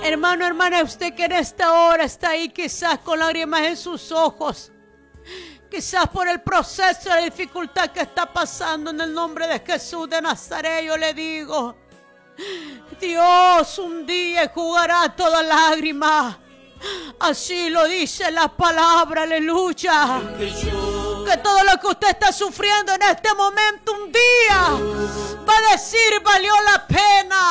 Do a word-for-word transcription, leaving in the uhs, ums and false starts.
Hermano, hermana, usted que en esta hora está ahí quizás con lágrimas en sus ojos, quizás por el proceso de dificultad que está pasando, en el nombre de Jesús de Nazaret, yo le digo, Dios un día enjugará toda lágrima. Así lo dice la palabra, aleluya. Que todo lo que usted está sufriendo en este momento un día va a decir valió la pena.